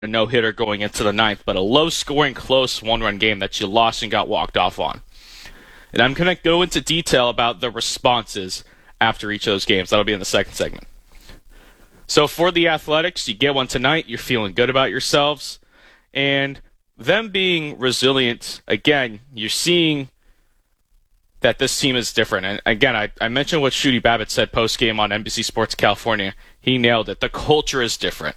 a no-hitter going into the ninth, but a low-scoring, close one-run game that you lost and got walked off on. And I'm going to go into detail about the responses after each of those games. That'll be in the second segment. So for the Athletics, you get one tonight. You're feeling good about yourselves. And them being resilient, again, you're seeing that this team is different. And again, I mentioned what Shooty Babbitt said post-game on NBC Sports California. He nailed it. The culture is different.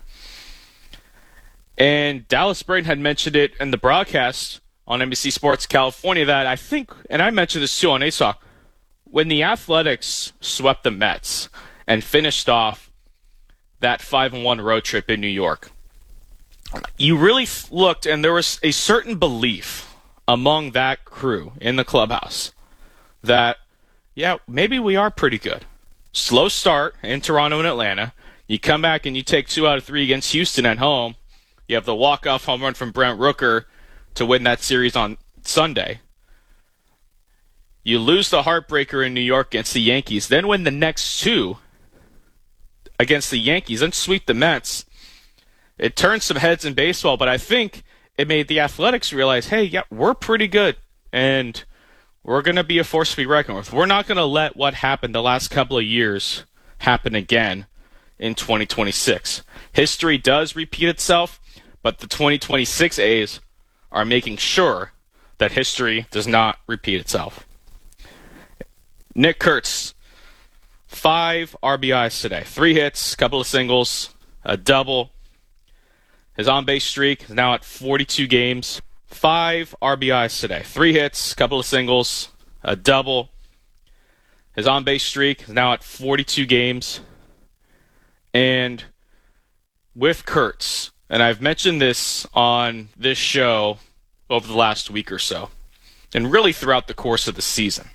And Dallas Braden had mentioned it in the broadcast on NBC Sports California that I think, and I mentioned this too on ASOC, when the Athletics swept the Mets and finished off that 5-1 road trip in New York, you really looked and there was a certain belief among that crew in the clubhouse that, yeah, maybe we are pretty good. Slow start in Toronto and Atlanta. You come back and you take 2 out of 3 against Houston at home. You have the walk-off home run from Brent Rooker to win that series on Sunday. You lose the heartbreaker in New York against the Yankees, then win the next 2 against the Yankees, and sweep the Mets. It turned some heads in baseball, but I think it made the Athletics realize, hey, yeah, we're pretty good, and we're going to be a force to be reckoned with. We're not going to let what happened the last couple of years happen again in 2026. History does repeat itself, but the 2026 A's are making sure that history does not repeat itself. Nick Kurtz, 5 RBIs today. 3 hits, couple of singles, a double. His on-base streak is now at 42 games. 5 RBIs today. 3 hits, couple of singles, a double. His on-base streak is now at 42 games. And with Kurtz, and I've mentioned this on this show over the last week or so, and really throughout the course of the season,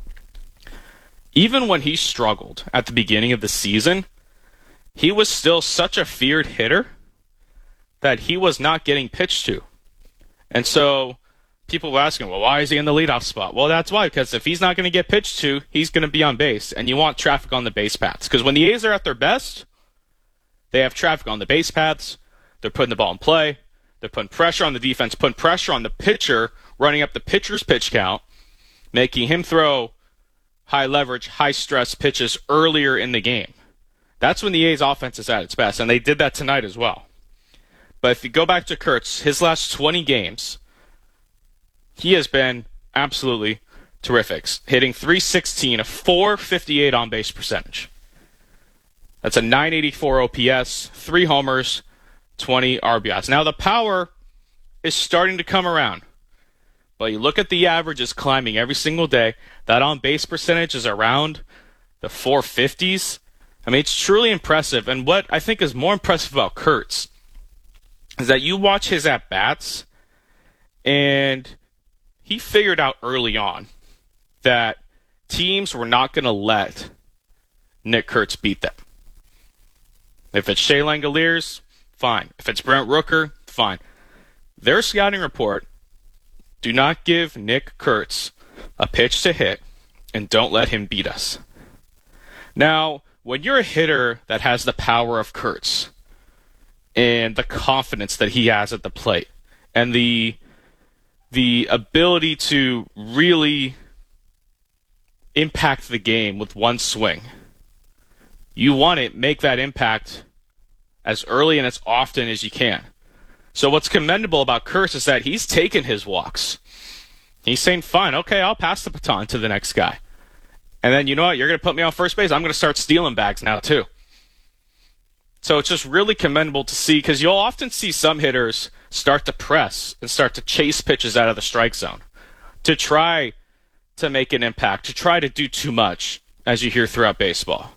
even when he struggled at the beginning of the season, he was still such a feared hitter that he was not getting pitched to. And so people were asking, well, why is he in the leadoff spot? Well, that's why, because if he's not going to get pitched to, he's going to be on base, and you want traffic on the base paths. Because when the A's are at their best, they have traffic on the base paths. They're putting the ball in play. They're putting pressure on the defense, putting pressure on the pitcher, running up the pitcher's pitch count, making him throw high leverage, high stress pitches earlier in the game. That's when the A's offense is at its best, and they did that tonight as well. But if you go back to Kurtz, his last 20 games, he has been absolutely terrific, hitting .316, a .458 on-base percentage. That's a .984 OPS, 3 homers, 20 RBIs. Now, the power is starting to come around. But you look at the averages climbing every single day. That on-base percentage is around the 450s. I mean, it's truly impressive. And what I think is more impressive about Kurtz is that you watch his at-bats, and he figured out early on that teams were not going to let Nick Kurtz beat them. If it's Shea Langoliers, fine. If it's Brent Rooker, fine. Their scouting report, do not give Nick Kurtz a pitch to hit, and don't let him beat us. Now, when you're a hitter that has the power of Kurtz and the confidence that he has at the plate and the ability to really impact the game with one swing, you want to make that impact as early and as often as you can. So what's commendable about Kurtz is that he's taken his walks. He's saying, fine, okay, I'll pass the baton to the next guy. And then, you know what, you're going to put me on first base, I'm going to start stealing bags now too. So it's just really commendable to see, because you'll often see some hitters start to press and start to chase pitches out of the strike zone to try to make an impact, to try to do too much, as you hear throughout baseball.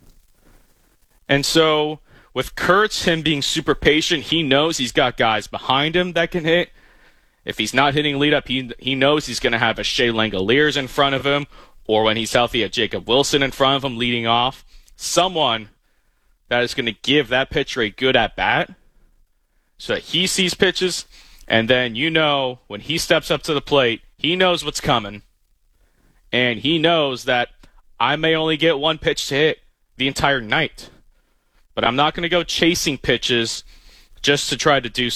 And so with Kurtz, him being super patient, he knows he's got guys behind him that can hit. If he's not hitting lead up, he knows he's going to have a Shea Langoliers in front of him, or when he's healthy, a Jacob Wilson in front of him leading off. Someone that is going to give that pitcher a good at-bat so that he sees pitches, and then you know when he steps up to the plate, he knows what's coming, and he knows that I may only get one pitch to hit the entire night, but I'm not going to go chasing pitches just to try to do